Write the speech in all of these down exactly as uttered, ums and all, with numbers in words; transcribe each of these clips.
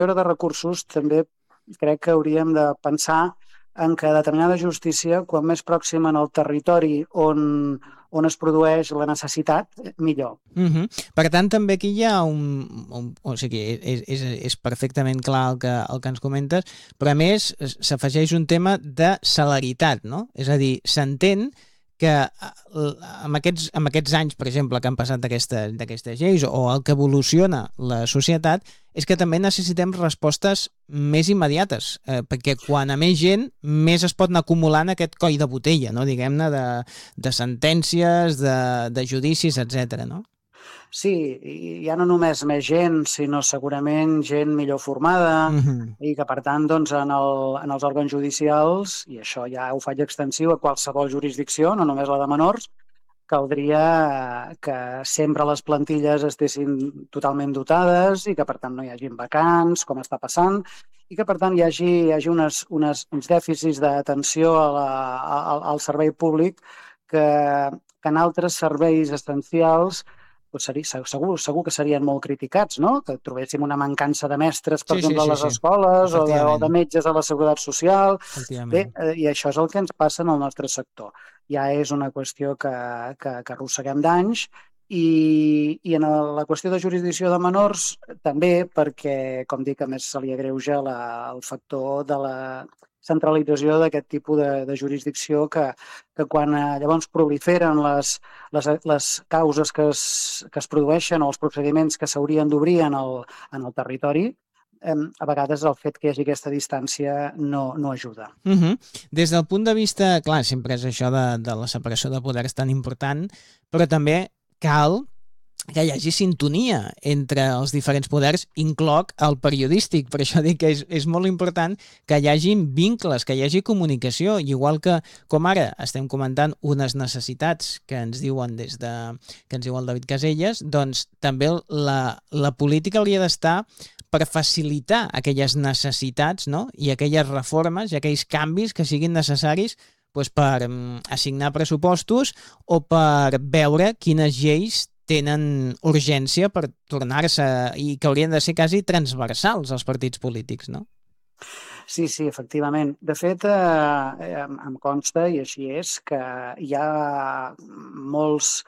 de recursos també crec que hauríem de pensar en que determinada justícia, quan més pròxima en el territori on, on es produeix la necessitat, millor. Uh-huh. Per tant, també aquí hi ha un... un o sigui, és, és, és perfectament clar el que, el que ens comentes, però a més s'afegeix un tema de celeritat, no? És a dir, s'entén que amb aquests, amb aquests anys, per exemple, que han passat d'aquestes lleis o el que evoluciona la societat, és que també necessitem respostes més immediates, eh, perquè quan a més gent, més es pot anar acumulant aquest coll de botella, no? Diguem-ne, de, de sentències, de, de judicis, etcètera, no? Sí, i ja no només més gent, sinó segurament gent millor formada, uh-huh. i que, per tant, doncs, en, el, en els òrgans judicials, i això ja ho faig extensiu a qualsevol jurisdicció, no només la de menors, caldria que sempre les plantilles estessin totalment dotades i que, per tant, no hi hagin vacants, com està passant, i que, per tant, hi hagi, hi hagi unes, unes, uns dèficits d'atenció a la, a, al servei públic que, que en altres serveis essencials doncs seria, segur, segur que serien molt criticats, no? Que trobéssim una mancança de mestres, per sí, exemple, sí, sí, a les sí. escoles o de, o de metges a la Seguretat Social. Bé, i això és el que ens passa en el nostre sector. Ja és una qüestió que, que, que arrosseguem d'anys i, i en la qüestió de jurisdicció de menors també perquè, com dic, a més se li agreuja la, el factor de la centralització d'aquest tipus de, de jurisdicció que, que quan eh, llavors proliferen les, les, les causes que es, que es produeixen o els procediments que s'haurien d'obrir en, el, en el territori, eh, a vegades el fet que hi hagi aquesta distància no, no ajuda. Uh-huh. Des del punt de vista, clar, sempre és això de, de la separació de poders tan important, però també cal que hi hagi sintonia entre els diferents poders, incloc el periodístic, per això dic que és, és molt important que hi hagi vincles, que hi hagi comunicació, i igual que com ara estem comentant unes necessitats que ens diuen des de, que ens diu el David Caselles, doncs també la, la política hauria d'estar per facilitar aquelles necessitats, no? I aquelles reformes i aquells canvis que siguin necessaris doncs, per um, assignar pressupostos o per veure quines lleis tenen urgència per tornar-se i que haurien de ser quasi transversals als partits polítics, no? Sí, sí, efectivament. De fet, eh, em consta, i així és, que hi ha molts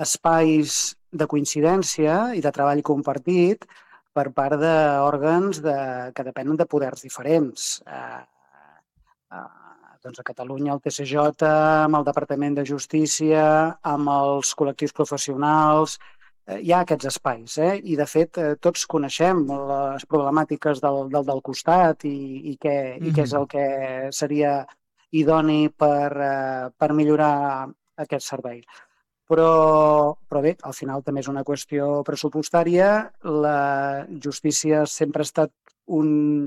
espais de coincidència i de treball compartit per part d'òrgans de, que depenen de poders diferents. Eh, eh, doncs a Catalunya el T C J, amb el Departament de Justícia, amb els col·lectius professionals, eh, hi ha aquests espais, eh? I de fet eh, tots coneixem les problemàtiques del, del, del costat i, i, què, mm-hmm. i què és el que seria idoni per, eh, per millorar aquest servei. Però, però bé, al final també és una qüestió pressupostària. La justícia sempre ha estat un...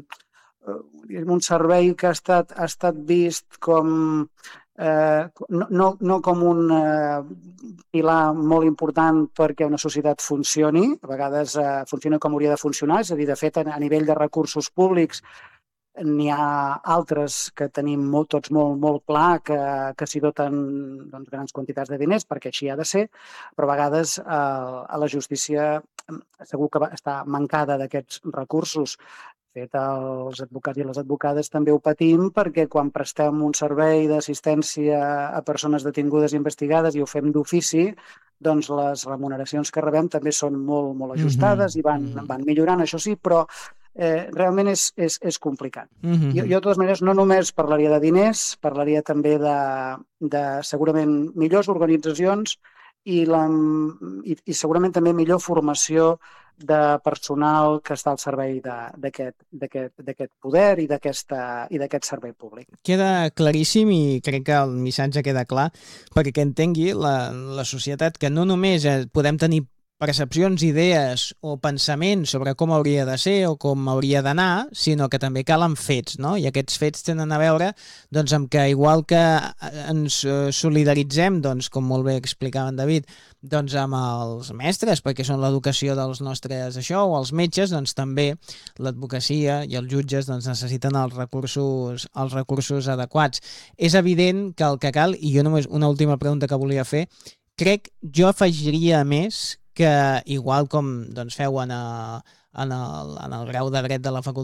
un servei que ha estat, ha estat vist com eh, no, no, no com un eh, pilar molt important perquè una societat funcioni, a vegades eh, funciona com hauria de funcionar, és a dir, de fet, a, a nivell de recursos públics n'hi ha altres que tenim molt, tots molt, molt clar que, que s'hi doten doncs, grans quantitats de diners, perquè així ha de ser, però a vegades eh, a la justícia segur que està mancada d'aquests recursos. De fet, els advocats i les advocades també ho patim perquè quan prestem un servei d'assistència a persones detingudes i investigades i ho fem d'ofici, doncs les remuneracions que rebem també són molt, molt ajustades mm-hmm. i van, van millorant, això sí, però eh, realment és, és, és complicat. Mm-hmm. Jo, jo, de totes maneres, no només parlaria de diners, parlaria també de, de segurament millors organitzacions i, la, i, i segurament també millor formació de personal que està al servei d'aquest poder i d'aquest servei públic. Queda claríssim i crec que el missatge queda clar perquè entengui la, la societat que no només podem tenir percepcions, idees o pensaments sobre com hauria de ser o com hauria d'anar, sinó que també calen fets, no? I aquests fets tenen a veure doncs, amb que igual que ens solidaritzem, doncs, com molt bé explicava en David, doncs amb els mestres, perquè són l'educació dels nostres això, o els metges, doncs també l'advocacia i els jutges doncs, necessiten els recursos, els recursos adequats. És evident que el que cal, i jo només una última pregunta que volia fer, crec, jo afegiria més que igual com doncs, feu en, a, en, el, en el grau de dret de la facultat